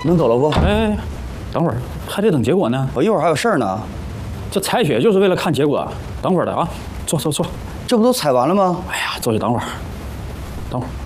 能走了不？ 哎，等会儿还得等结果呢。 我一会儿还有事儿呢。 这采血就是为了看结果。等会儿的啊，坐。 这不都采完了吗？ 哎呀，坐下等会儿，等会儿。